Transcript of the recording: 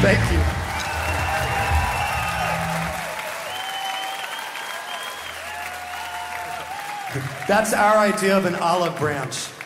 Thank you. That's our idea of an olive branch.